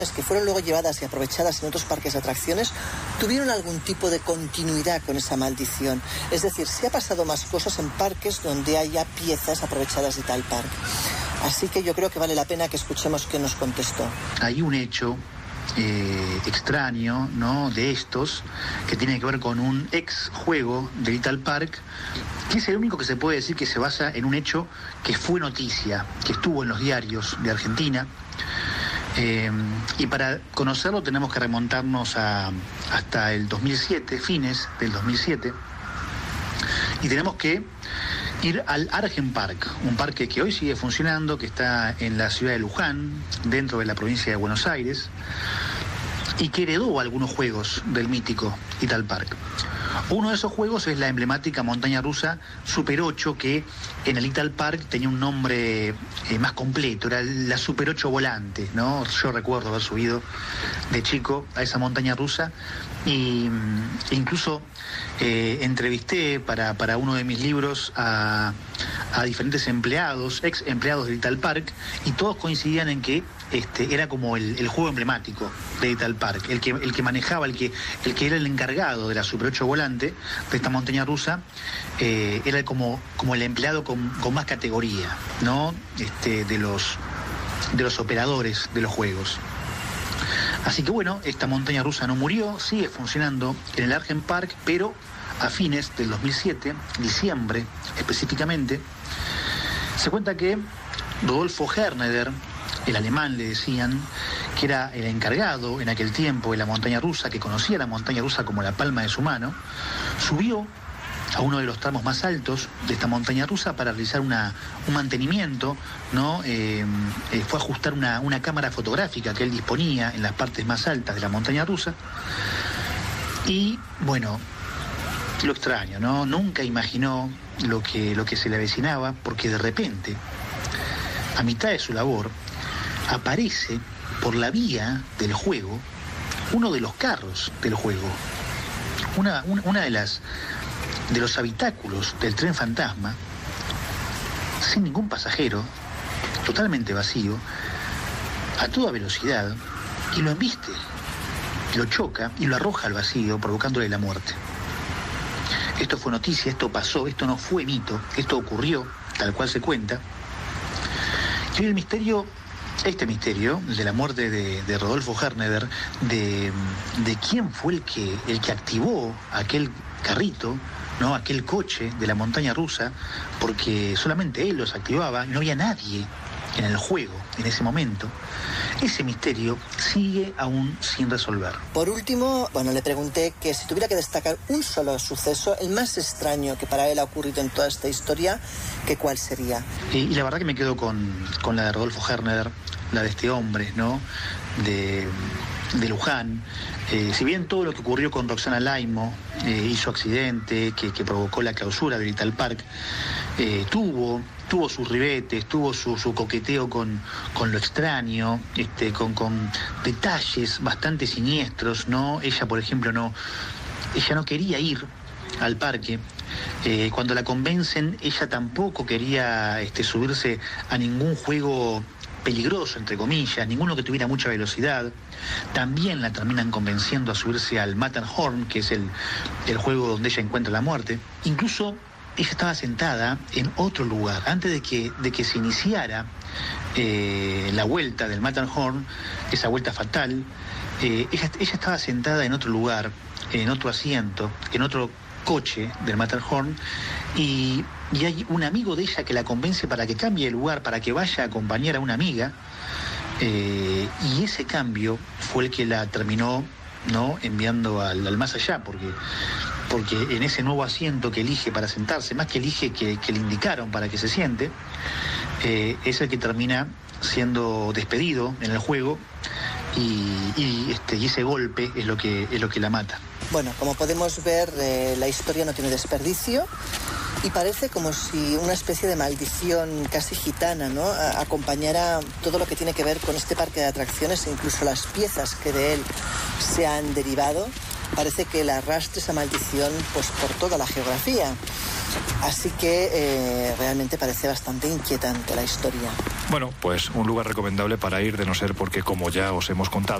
que fueron luego llevadas y aprovechadas en otros parques de atracciones tuvieron algún tipo de continuidad con esa maldición. Es decir, se ha pasado más cosas en parques donde haya piezas aprovechadas de tal parque. Así que yo creo que vale la pena que escuchemos qué nos contestó. Hay un hecho extraño, ¿no?, de estos, que tiene que ver con un ex juego de Little Park, que es el único que se puede decir que se basa en un hecho que fue noticia, que estuvo en los diarios de Argentina. Y para conocerlo tenemos que remontarnos hasta el 2007, fines del 2007, y tenemos que ir al Argen Park, un parque que hoy sigue funcionando, que está en la ciudad de Luján, dentro de la provincia de Buenos Aires, y que heredó algunos juegos del mítico Little Park. Uno de esos juegos es la emblemática montaña rusa Super 8, que en el Little Park tenía un nombre más completo, era la Super 8 volante, ¿no? Yo recuerdo haber subido de chico a esa montaña rusa e incluso entrevisté para uno de mis libros a diferentes empleados, ex empleados de Little Park, y todos coincidían en que era como el juego emblemático de Little Park, el que manejaba, el que era el encargado de la Super 8 volante, de esta montaña rusa, era como el empleado con más categoría, ¿no? De los operadores de los juegos. Así que bueno, esta montaña rusa no murió, sigue funcionando en el Argen Park, pero a fines del 2007, diciembre específicamente, se cuenta que Rodolfo Herrneder, el alemán le decían, que era el encargado en aquel tiempo de la montaña rusa, que conocía la montaña rusa como la palma de su mano, subió a uno de los tramos más altos de esta montaña rusa para realizar un mantenimiento, ¿no? Fue a ajustar una cámara fotográfica que él disponía en las partes más altas de la montaña rusa. Y bueno, lo extraño, ¿no? Nunca imaginó lo que se le avecinaba, porque de repente, a mitad de su labor, aparece por la vía del juego uno de los carros del juego, una de los habitáculos del tren fantasma, sin ningún pasajero, totalmente vacío, a toda velocidad, y lo embiste, lo choca y lo arroja al vacío, provocándole la muerte. Esto fue noticia, esto pasó, esto no fue mito, esto ocurrió tal cual se cuenta. Y el misterio, este misterio de la muerte de Rodolfo Herrneder, de quién fue el que activó aquel carrito, ¿no?, aquel coche de la montaña rusa, porque solamente él los activaba, no había nadie en el juego en ese momento. Ese misterio sigue aún sin resolver. Por último, le pregunté que si tuviera que destacar un solo suceso, el más extraño que para él ha ocurrido en toda esta historia, que cuál sería. Y la verdad que me quedo con la de Rodolfo Herrneder, la de este hombre, ¿no?, de Luján. Si bien todo lo que ocurrió con Roxana Laimo hizo accidente que provocó la clausura de Little Park, tuvo sus ribetes, tuvo su coqueteo con lo extraño, con detalles bastante siniestros, ¿no? Ella, por ejemplo, no quería ir al parque. Cuando la convencen, ella tampoco quería subirse a ningún juego peligroso, entre comillas, ninguno que tuviera mucha velocidad. También la terminan convenciendo a subirse al Matterhorn, que es el juego donde ella encuentra la muerte. Incluso ella estaba sentada en otro lugar. Antes de que se iniciara la vuelta del Matterhorn, esa vuelta fatal, ella estaba sentada en otro lugar, en otro asiento, en otro coche del Matterhorn, y hay un amigo de ella que la convence para que cambie de lugar, para que vaya a acompañar a una amiga, y ese cambio fue el que la terminó, ¿no?, enviando al más allá, porque en ese nuevo asiento que elige para sentarse, más que elige que le indicaron para que se siente, es el que termina siendo despedido en el juego, y ese golpe es lo que la mata. Bueno, como podemos ver, la historia no tiene desperdicio y parece como si una especie de maldición casi gitana, ¿no?, acompañara todo lo que tiene que ver con este parque de atracciones e incluso las piezas que de él se han derivado. Parece que la arrastre esa maldición pues por toda la geografía. Así que realmente parece bastante inquietante la historia. Bueno, pues un lugar recomendable para ir, de no ser porque, como ya os hemos contado,